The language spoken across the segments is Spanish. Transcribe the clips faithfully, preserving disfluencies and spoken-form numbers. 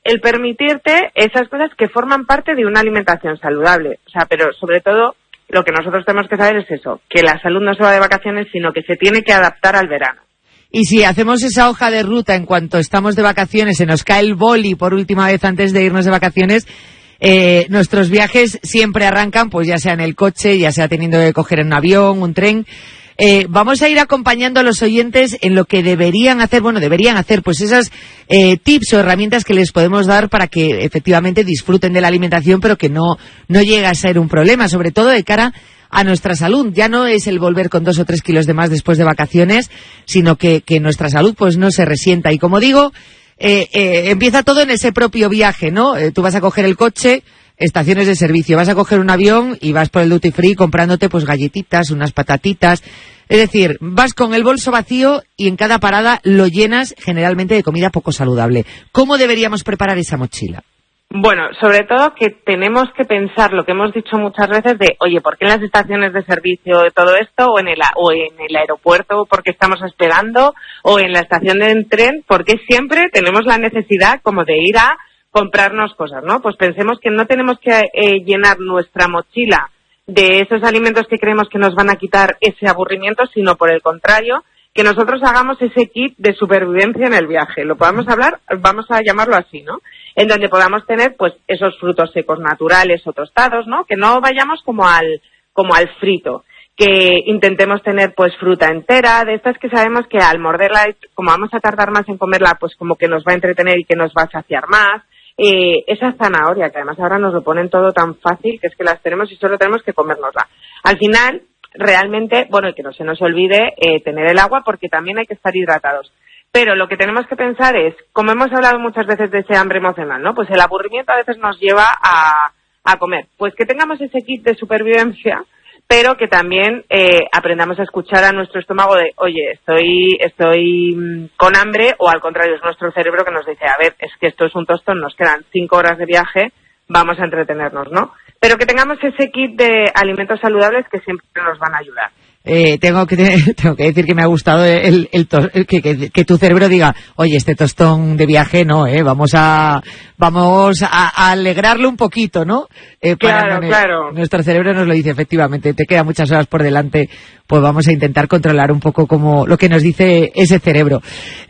el permitirte esas cosas que forman parte de una alimentación saludable. O sea, pero sobre todo lo que nosotros tenemos que saber es eso, que la salud no se va de vacaciones, sino que se tiene que adaptar al verano. Y si hacemos esa hoja de ruta en cuanto estamos de vacaciones, se nos cae el boli por última vez antes de irnos de vacaciones, eh, nuestros viajes siempre arrancan, pues ya sea en el coche, ya sea teniendo que coger un avión, un tren. Eh, vamos a ir acompañando a los oyentes en lo que deberían hacer, bueno, deberían hacer pues esas eh, tips o herramientas que les podemos dar para que efectivamente disfruten de la alimentación, pero que no, no llegue a ser un problema, sobre todo de cara a nuestra salud. Ya no es el volver con dos o tres kilos de más después de vacaciones, sino que, que nuestra salud pues no se resienta. Y como digo, eh, eh, empieza todo en ese propio viaje, ¿no? Eh, tú vas a coger el coche, estaciones de servicio, vas a coger un avión y vas por el duty free comprándote pues galletitas, unas patatitas. Es decir, vas con el bolso vacío y en cada parada lo llenas generalmente de comida poco saludable. ¿Cómo deberíamos preparar esa mochila? Bueno, sobre todo que tenemos que pensar lo que hemos dicho muchas veces de, oye, ¿por qué en las estaciones de servicio de todo esto? O en el, o en el aeropuerto porque estamos esperando, o en la estación de tren, porque siempre tenemos la necesidad como de ir a comprarnos cosas, ¿no? Pues pensemos que no tenemos que eh, llenar nuestra mochila de esos alimentos que creemos que nos van a quitar ese aburrimiento, sino por el contrario, que nosotros hagamos ese kit de supervivencia en el viaje. Lo podamos hablar, vamos a llamarlo así, ¿no? En donde podamos tener, pues, esos frutos secos naturales o tostados, ¿no? Que no vayamos como al, como al frito. Que intentemos tener, pues, fruta entera, de estas que sabemos que al morderla, como vamos a tardar más en comerla, pues como que nos va a entretener y que nos va a saciar más. Eh, esa zanahoria, que además ahora nos lo ponen todo tan fácil, que es que las tenemos y solo tenemos que comérnosla. Al final, realmente, bueno, y que no se nos olvide eh, tener el agua, porque también hay que estar hidratados. Pero lo que tenemos que pensar es, como hemos hablado muchas veces de ese hambre emocional, ¿no? Pues el aburrimiento a veces nos lleva a, a comer. Pues que tengamos ese kit de supervivencia, pero que también eh, aprendamos a escuchar a nuestro estómago de, oye, estoy estoy mmm, con hambre, o al contrario, es nuestro cerebro que nos dice, a ver, es que esto es un tostón, nos quedan cinco horas de viaje, vamos a entretenernos, ¿no? Pero que tengamos ese kit de alimentos saludables que siempre nos van a ayudar. Eh, tengo que tengo que decir que me ha gustado el, el, tos, el que, que, que tu cerebro diga, oye, este tostón de viaje no, eh, vamos a vamos a, a alegrarlo un poquito, ¿no? Eh, claro, para, claro. Nuestro cerebro nos lo dice, efectivamente, te quedan muchas horas por delante, pues vamos a intentar controlar un poco como lo que nos dice ese cerebro.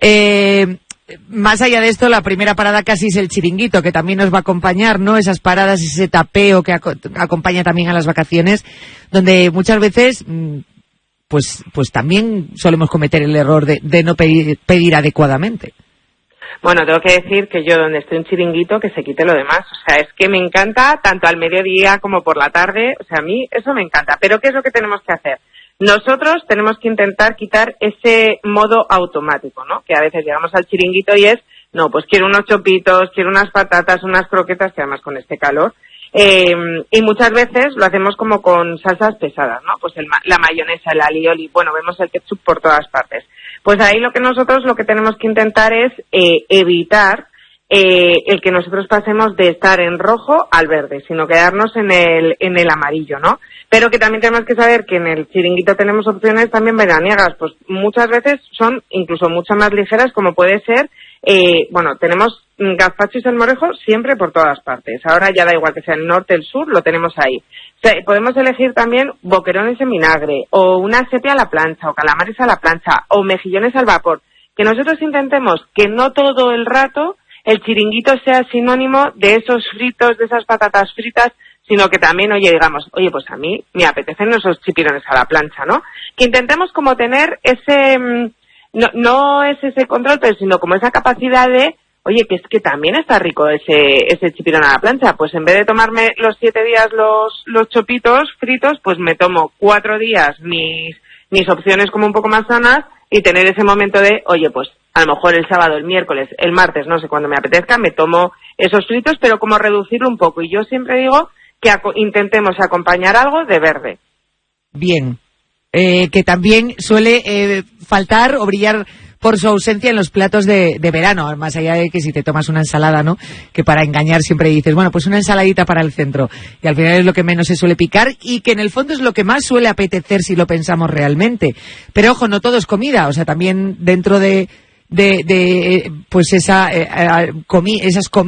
Eh, Más allá de esto, la primera parada casi es el chiringuito, que también nos va a acompañar, ¿no? Esas paradas, ese tapeo que ac- acompaña también a las vacaciones, donde muchas veces, pues, pues también solemos cometer el error de, de no pedir, pedir adecuadamente. Bueno, tengo que decir que yo donde estoy un chiringuito, que se quite lo demás. O sea, es que me encanta tanto al mediodía como por la tarde. O sea, a mí eso me encanta. Pero ¿qué es lo que tenemos que hacer? Nosotros tenemos que intentar quitar ese modo automático, ¿no? Que a veces llegamos al chiringuito y es, no, pues quiero unos chopitos, quiero unas patatas, unas croquetas, que además con este calor. Eh, y muchas veces lo hacemos como con salsas pesadas, ¿no? Pues el, la mayonesa, el alioli, bueno, vemos el ketchup por todas partes. Pues ahí lo que nosotros lo que tenemos que intentar es eh, evitar eh, el que nosotros pasemos de estar en rojo al verde, sino quedarnos en el en el amarillo, ¿no? Pero que también tenemos que saber que en el chiringuito tenemos opciones también veraniegas, pues muchas veces son incluso mucho más ligeras, como puede ser, eh, bueno, tenemos gazpacho y salmorejo siempre por todas partes. Ahora ya da igual que sea el norte, el sur, lo tenemos ahí. O sea, podemos elegir también boquerones en vinagre, o una sepia a la plancha, o calamares a la plancha, o mejillones al vapor. Que nosotros intentemos que no todo el rato el chiringuito sea sinónimo de esos fritos, de esas patatas fritas, sino que también, oye, digamos, oye, pues a mí me apetecen esos chipirones a la plancha, ¿no? Que intentemos como tener ese, no, no es ese control, pero sino como esa capacidad de, oye, que es que también está rico ese ese chipirón a la plancha. Pues en vez de tomarme los siete días los los chopitos fritos, pues me tomo cuatro días mis mis opciones como un poco más sanas y tener ese momento de, oye, pues a lo mejor el sábado, el miércoles, el martes, no sé, cuando me apetezca, me tomo esos fritos, pero como reducirlo un poco. Y yo siempre digo que ac- intentemos acompañar algo de verde. Bien. Eh, que también suele eh, faltar o brillar por su ausencia en los platos de, de verano, más allá de que si te tomas una ensalada, ¿no? Que para engañar siempre dices, bueno, pues una ensaladita para el centro, y al final es lo que menos se suele picar y que en el fondo es lo que más suele apetecer si lo pensamos realmente. Pero ojo, no todo es comida, o sea, también dentro de de, de pues esa eh, comi- esas comidas